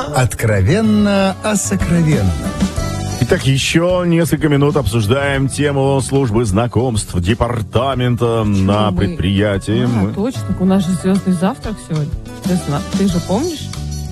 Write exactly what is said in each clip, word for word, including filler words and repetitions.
Откровенно о сокровенном. Итак, еще несколько минут обсуждаем тему службы знакомств департамента Почему на мы- предприятии. А, Мы- точно, у нас же звездный завтрак сегодня. Ты, зна- ты же помнишь?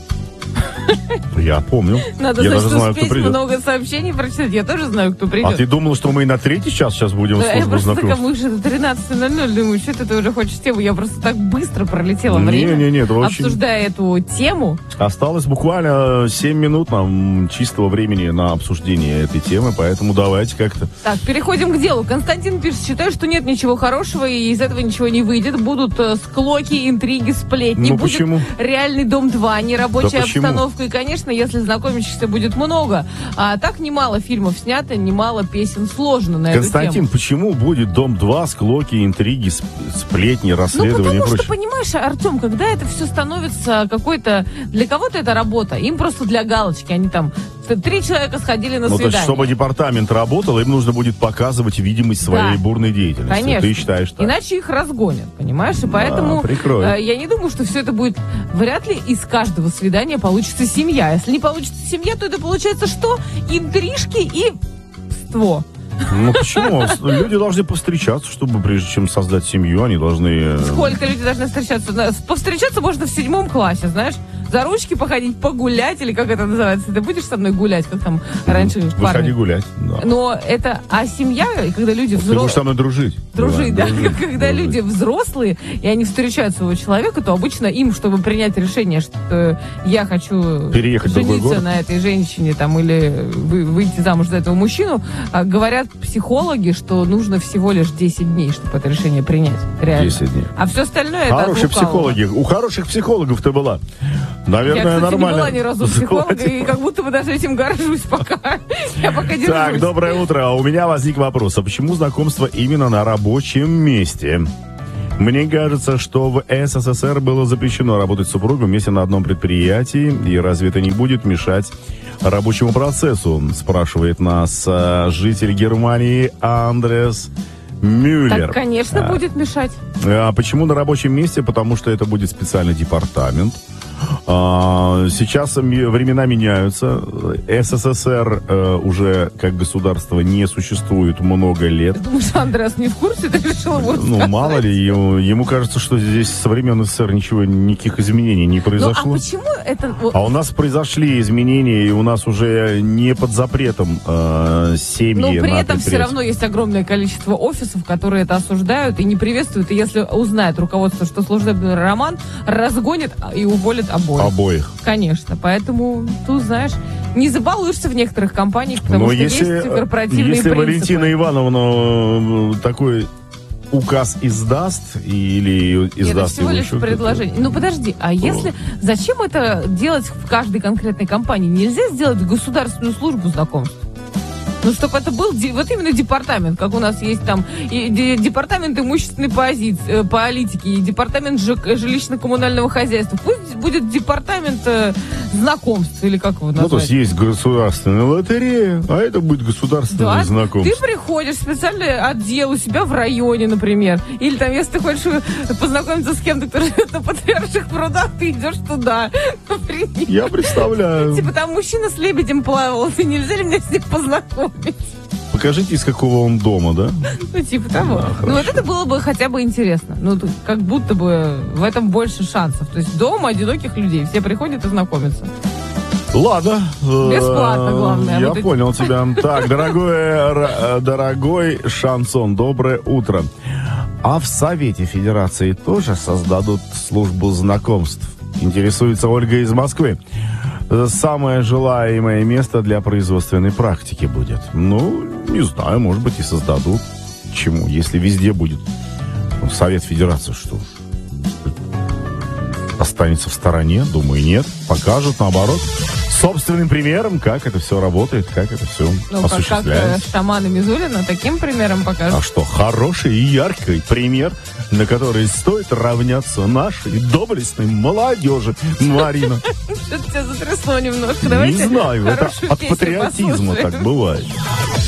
Я помню. Надо, Я значит, даже знаю, кто успеть придет. много сообщений прочитать. Я тоже знаю, кто придет. А ты думал, что мы и на третий час сейчас будем Да, я службу просто такая, знакомств? мы же тринадцать ноль ноль, думаю, что ты уже хочешь тему. Я просто так быстро пролетела время, Не-не-не, это очень- обсуждая эту тему. Осталось буквально семь минут нам чистого времени на обсуждение этой темы, поэтому давайте как-то... Так, переходим к делу. Константин пишет, считаю, что нет ничего хорошего, и из этого ничего не выйдет. Будут э, склоки, интриги, сплетни. Ну, будет почему? реальный дом два, нерабочая Да почему? обстановка. И, конечно, если знакомящихся будет много. А так немало фильмов снято, немало песен сложно на эту Константин, тему. почему будет Дом два, склоки, интриги, сп- сплетни, Ну, расследования и потому что, прочее? понимаешь, Артем, когда это все становится какой-то... Для кого-то это работа, им просто для галочки. Они там... т- Три человека сходили на Ну, то есть, свидание. чтобы департамент работал, им нужно будет показывать видимость своей Да. бурной деятельности. Конечно. Ты считаешь так? Иначе их разгонят, понимаешь? И поэтому прикроют. э, я не думаю, что все это будет... Вряд ли из каждого свидания получится семья. Если не получится семья, то это получается что? Интрижки и ство. Ну почему? Люди должны повстречаться, чтобы прежде чем создать семью, они должны... э, Сколько люди должны встречаться? На- Повстречаться можно в седьмом классе, знаешь? За ручки походить, погулять, или как это называется? Ты будешь со мной гулять, как там раньше Выходи парни? гулять. Да. Но это... А семья, и когда люди Ты будешь взрослые... со мной дружить. Дружить, да. дружить, Когда дружить. люди взрослые, и они встречают своего человека, то обычно им, чтобы принять решение, что я хочу Переехать в другой жениться город? на этой женщине там, или вы- выйти замуж за этого мужчину, а, говорят психологи, что нужно всего лишь десять дней, чтобы это решение принять. Реально. десять дней. А все остальное это Хорошие от лукавого. психологи. У хороших психологов ты была. Наверное, Я, кстати, нормально. не была ни разу у психолога, и как будто бы даже этим горжусь пока. Я пока держусь. Так, доброе утро. У меня возник вопрос. А почему знакомство именно на рабочем месте? Мне кажется, что в СССР было запрещено работать с супругом вместе на одном предприятии, и разве это не будет мешать рабочему процессу? Спрашивает нас э, житель Германии Андреас Мюллер. Так, конечно, А, будет мешать. а почему на рабочем месте? Потому что это будет специальный департамент. А, Сейчас ми- времена меняются. СССР э, уже как государство не существует много лет. Ты думаешь, Андрес не в курсе? Ты решил его Ну, мало ли, ему, ему кажется, что здесь со времен СССР ничего, никаких изменений не Ну, произошло. а почему это... вот, А у нас произошли изменения, и у нас уже не под запретом э, семьи Но при на этом все предприятии. равно есть огромное количество офисов, которые это осуждают и не приветствуют. И если узнает руководство, что служебный роман, разгонит и уволит обоих. Обоих. Конечно. Поэтому, ты знаешь, не забалуешься в некоторых компаниях, потому Но что если, есть корпоративные если принципы. Валентина Ивановна э, такой указ издаст или Нет, это издаст всего его лишь еще кто-то? предложение. Ну подожди, а если... Зачем это делать в каждой конкретной компании? Нельзя сделать государственную службу знакомств? Ну, чтобы это был де- вот именно департамент, как у нас есть там и де- департамент имущественной позиции, э, политики, и департамент жи- жилищно-коммунального хозяйства. Пусть будет департамент э, знакомств, или как его назвать? Ну, то есть есть государственная лотерея, а это будет государственное Да, знакомство. ты приходишь в специальный отдел у себя в районе, например. Или там, если ты хочешь э, познакомиться с кем-то, кто живет на Патриарших прудах, ты идешь туда. Например. Я представляю. Типа там мужчина с лебедем плавал, ты нельзя ли меня с ним познакомить? Покажите, из какого он дома, да? Ну, типа того. Да, Ну, вот хорошо. это было бы хотя бы интересно. Ну, тут как будто бы в этом больше шансов. То есть дома одиноких людей. Все приходят и знакомятся. Ладно. э, Бесплатно, главное, Я вот эти- понял тебя. Так, дорогой, р- э, дорогой Шансон, доброе утро. А в Совете Федерации тоже создадут службу знакомств? Интересуется Ольга из Москвы. Самое желаемое место для производственной практики будет. Ну, не знаю, может быть и создадут. Чему? Если везде будет ну, Совет Федерации, что ж, останется в стороне? Думаю, нет. Покажут, наоборот, собственным примером, как это все работает, как это все Ну, как, как э, осуществляется. Шамана Мизулина, таким примером покажут. А что, хороший и яркий пример, на который стоит равняться нашей доблестной молодежи, Марина. Что-то тебя затрясло немножко. Не Давайте знаю, это хорошую от песню патриотизма послушаем. так бывает.